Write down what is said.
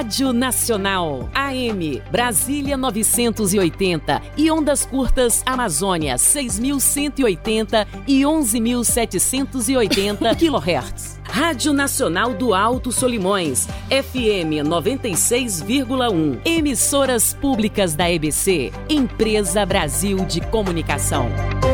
Rádio Nacional, AM, Brasília 980 e ondas curtas Amazônia 6.180 e 11.780 kHz. Rádio Nacional do Alto Solimões, FM 96,1. Emissoras públicas da EBC, Empresa Brasil de Comunicação.